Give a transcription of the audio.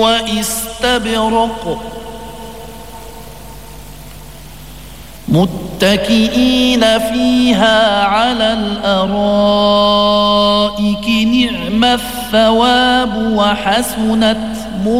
واستبرق متكئين فيها على الأرائك نعم الثواب وحسنت